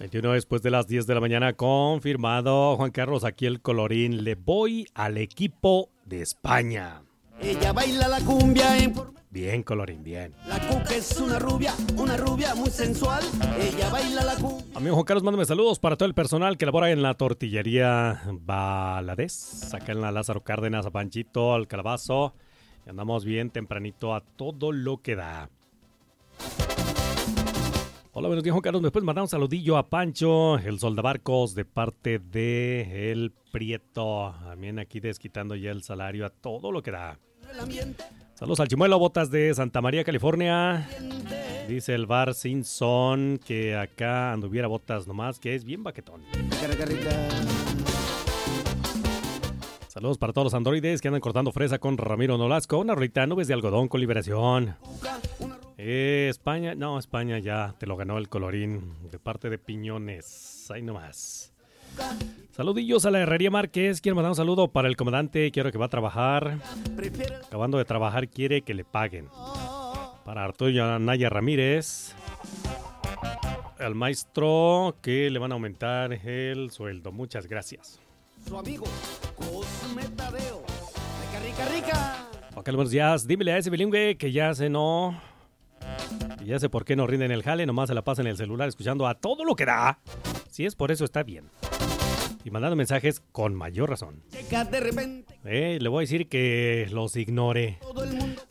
21 después de las 10 de la mañana, confirmado. Juan Carlos, aquí el colorín. Le voy al equipo de España. Ella baila la cumbia en forma... Bien, colorín, bien. La cuca es una rubia muy sensual. Ella baila la cumbia. Amigo Juan Carlos, mándame saludos para todo el personal que labora en la tortillería Valadez, acá en la Lázaro Cárdenas, a Panchito, al Calabazo. Y andamos bien tempranito a todo lo que da. Hola, buenos días, Juan Carlos. ¿Me puedes mandar un saludillo a Pancho, el soldabarcos, de parte de El Prieto? También aquí desquitando ya el salario a todo lo que da. Saludos al Chimuelo, Botas de Santa María, California. Dice el Bar Simpson que acá anduviera Botas nomás, que es bien baquetón. Saludos para todos los androides que andan cortando fresa con Ramiro Nolasco. Una rolita, nubes de algodón con Liberación. España, no, España ya te lo ganó el colorín de parte de Piñones. Ahí nomás. Saludillos a la Herrería Márquez. Quiero mandar un saludo para el comandante. Quiero que va a trabajar. Acabando de trabajar, quiere que le paguen. Para Arturo Naya Ramírez. Al maestro que le van a aumentar el sueldo. Muchas gracias. Su amigo Cosme Tadeo. Rica. Ok, buenos días. Dímele a ese bilingüe que ya se no... Y ya sé por qué no rinden el jale, nomás se la pasa en el celular escuchando a todo lo que da. Si es por eso, está bien. Y mandando mensajes con mayor razón. Llega de repente. Le voy a decir que los ignore. Todo el mundo